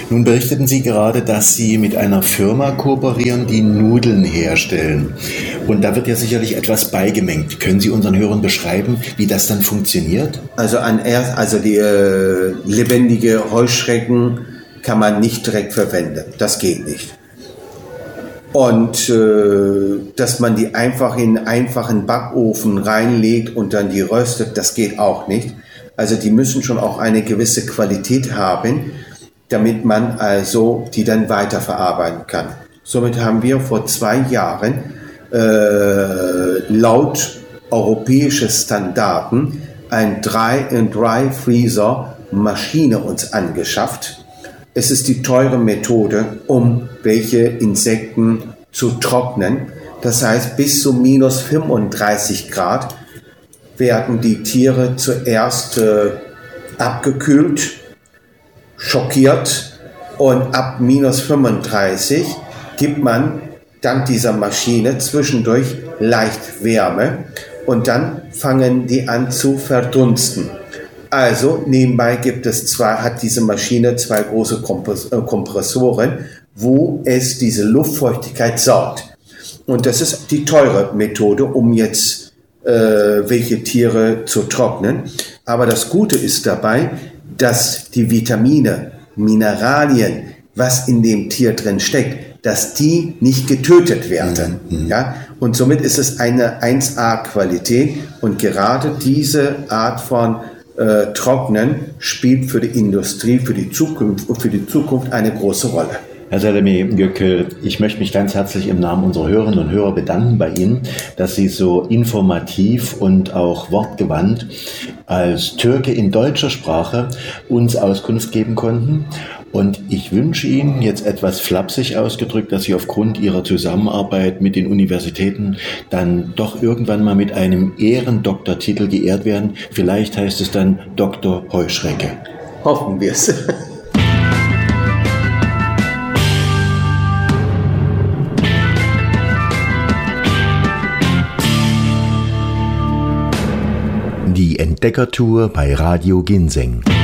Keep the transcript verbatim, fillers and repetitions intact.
Nun berichteten Sie gerade, dass Sie mit einer Firma kooperieren, die Nudeln herstellen. Und da wird ja sicherlich etwas beigemengt. Können Sie unseren Hörern beschreiben, wie das dann funktioniert? Also, an erst, also die äh, lebendige Heuschrecken kann man nicht direkt verwenden. Das geht nicht. Und äh, dass man die einfach in einen einfachen Backofen reinlegt und dann die röstet, das geht auch nicht. Also die müssen schon auch eine gewisse Qualität haben, damit man also die dann weiterverarbeiten kann. Somit haben wir vor zwei Jahren äh, laut europäische Standarten ein Dry-and-Dry-Freezer-Maschine uns angeschafft. Es ist die teure Methode, um welche Insekten zu trocknen. Das heißt, bis zu minus fünfunddreißig Grad werden die Tiere zuerst äh, abgekühlt, schockiert, und ab minus fünfunddreißig gibt man dank dieser Maschine zwischendurch leicht Wärme und dann fangen die an zu verdunsten. Also nebenbei gibt es zwei, hat diese Maschine zwei große Kompressoren, wo es diese Luftfeuchtigkeit saugt. Und das ist die teure Methode, um jetzt äh, welche Tiere zu trocknen. Aber das Gute ist dabei, dass die Vitamine, Mineralien, was in dem Tier drin steckt, dass die nicht getötet werden. Mhm. Ja? Und somit ist es eine eins A Qualität. Und gerade diese Art von Äh, Trocknen spielt für die Industrie, für die Zukunft und für die Zukunft eine große Rolle. Herr Selemi-Gökçel, ich möchte mich ganz herzlich im Namen unserer Hörerinnen und Hörer bedanken bei Ihnen, dass Sie so informativ und auch wortgewandt als Türke in deutscher Sprache uns Auskunft geben konnten. Und ich wünsche Ihnen, jetzt etwas flapsig ausgedrückt, dass Sie aufgrund Ihrer Zusammenarbeit mit den Universitäten dann doch irgendwann mal mit einem Ehrendoktortitel geehrt werden. Vielleicht heißt es dann Doktor Heuschrecke. Hoffen wir es. Die Entdeckertour bei Radio Ginseng.